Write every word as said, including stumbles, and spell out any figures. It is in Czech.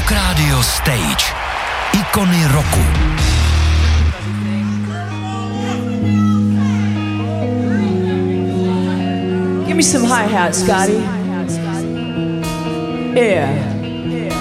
Rock Radio Stage. Ikony roku. Give me some hi-hat, Scotty. Yeah.